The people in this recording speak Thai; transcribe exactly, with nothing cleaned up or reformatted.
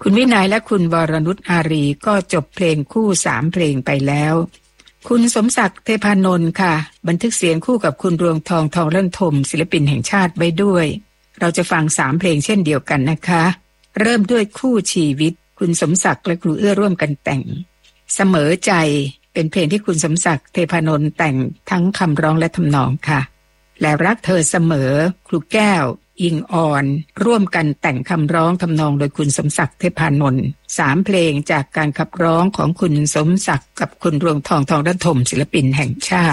คุณวินัยและคุณวรนุชอารีก็จบเพลงคู่สามเพลงไปแล้วคุณสมศักดิ์เทพานนท์ค่ะบันทึกเสียงคู่กับคุณรวงทองทองเลื่อนทมศิลปินแห่งชาติไว้ด้วยเราจะฟังสามเพลงเช่นเดียวกันนะคะเริ่มด้วยคู่ชีวิตคุณสมศักดิ์และครูเอื้อร่วมกันแต่งเสมอใจเป็นเพลงที่คุณสมศักดิ์เทพานนท์แต่งทั้งคำร้องและทำนองค่ะและรักเธอเสมอครูแก้วอิงออนร่วมกันแต่งคำร้องทำนองโดยคุณสมศักดิ์เทพานนท์สามเพลงจากการขับร้องของคุณสมศักดิ์กับคุณรวงทองทองเลื่อนทมศิลปินแห่งชาติ